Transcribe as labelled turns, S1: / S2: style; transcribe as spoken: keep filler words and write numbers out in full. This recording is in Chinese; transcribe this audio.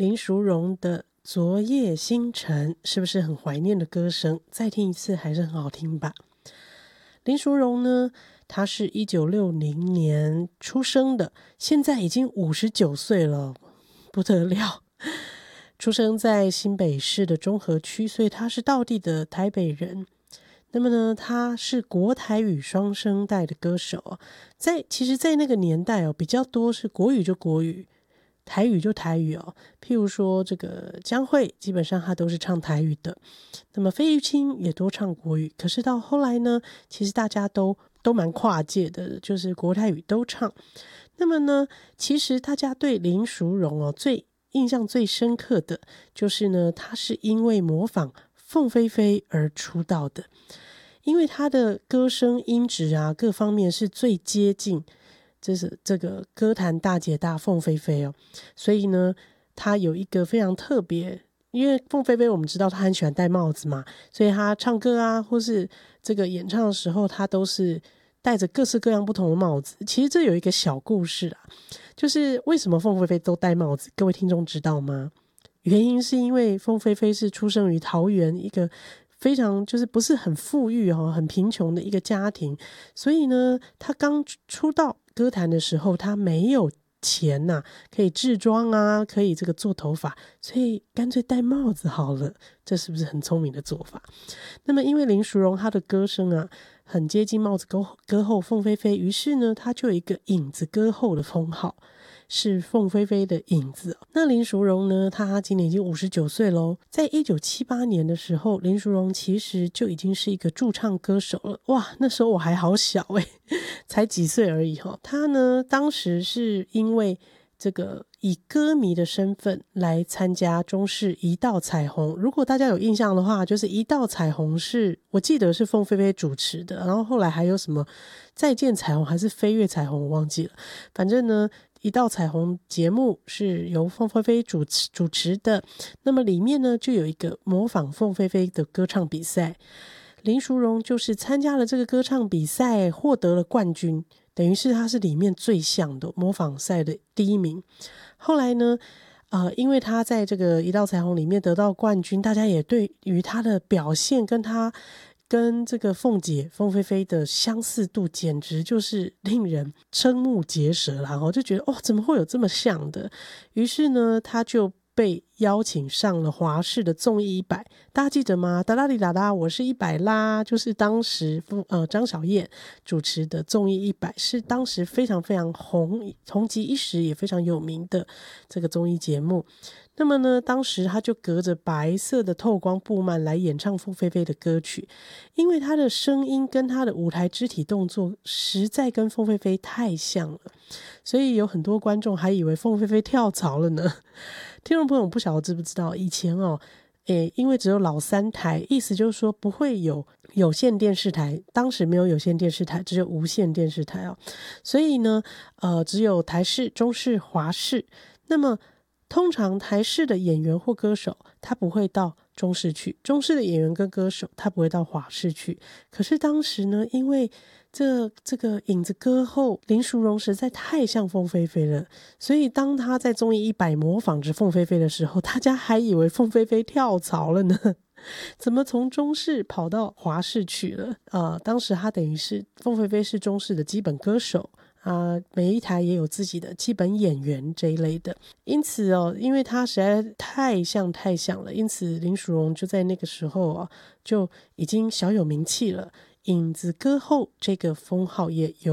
S1: 林淑荣的《昨夜星辰》，是不是很怀念的歌声？再听一次还是很好听吧。林淑荣呢，她是一九六零年出生的，现在已经五十九岁了，不得了。出生在新北市的中和区，所以她是道地的台北人。那么呢，他是国台语双声带的歌手，在其实在那个年代哦，比较多是国语就国语，台语就台语哦。譬如说这个江蕙，基本上他都是唱台语的。那么费玉清也多唱国语，可是到后来呢，其实大家都都蛮跨界的，就是国台语都唱。那么呢，其实大家对林淑荣哦最印象最深刻的就是呢，他是因为模仿凤飞飞而出道的，因为他的歌声音质啊各方面是最接近这是这个歌坛大姐大凤飞飞哦，所以呢他有一个非常特别，因为凤飞飞我们知道他很喜欢戴帽子嘛，所以他唱歌啊或是这个演唱的时候，他都是戴着各式各样不同的帽子。其实这有一个小故事啊，就是为什么凤飞飞都戴帽子，各位听众知道吗？原因是因为凤飞飞是出生于桃园一个非常就是不是很富裕哦，很贫穷的一个家庭，所以呢他刚出道歌坛的时候，他没有钱呐、啊，可以制装啊，可以这个做头发，所以干脆戴帽子好了，这是不是很聪明的做法？那么因为林淑荣她的歌声啊很接近帽子歌后凤飞飞，于是呢她就有一个影子歌后的封号，是凤飞飞的影子。那林淑荣呢，她今年已经五十九岁咯，在一九七八年的时候，林淑荣其实就已经是一个驻唱歌手了。哇，那时候我还好小诶、欸、才几岁而已齁。她呢当时是因为这个以歌迷的身份来参加中视一道彩虹，如果大家有印象的话，就是一道彩虹是我记得是凤飞飞主持的，然后后来还有什么再见彩虹还是飞跃彩虹我忘记了，反正呢一道彩虹节目是由凤飞飞主持主持的。那么里面呢就有一个模仿凤飞飞的歌唱比赛，林淑荣就是参加了这个歌唱比赛，获得了冠军，等于是他是里面最像的模仿赛的第一名。后来呢呃，因为他在这个一道彩虹里面得到冠军，大家也对于他的表现跟他跟这个凤姐凤飞飞的相似度简直就是令人瞠目结舌，然后就觉得哦，怎么会有这么像的？于是呢他就被邀请上了华视的综艺一百，大家记得吗？哒啦哩啦啦，我是一百啦，就是当时呃张小燕主持的综艺一百，是当时非常非常红红极一时也非常有名的这个综艺节目。那么呢当时他就隔着白色的透光布幔来演唱凤飞飞的歌曲，因为他的声音跟他的舞台肢体动作实在跟凤飞飞太像了，所以有很多观众还以为凤飞飞跳槽了呢。听众朋友不晓得知不知道，以前哦诶，因为只有老三台，意思就是说不会有有线电视台，当时没有有线电视台，只有无线电视台哦，所以呢呃，只有台视、中视、华视。那么通常台视的演员或歌手他不会到中视去，中视的演员跟歌手他不会到华视去。可是当时呢，因为这这个影子歌后林淑荣实在太像凤飞飞了，所以当他在综艺一百模仿着凤飞飞的时候，大家还以为凤飞飞跳槽了呢，怎么从中视跑到华视去了？呃，当时他等于是凤飞飞是中视的基本歌手啊、呃，每一台也有自己的基本演员这一类的，因此哦，因为他实在太像太像了，因此林淑荣就在那个时候哦，就已经小有名气了。影子歌后这个封号也由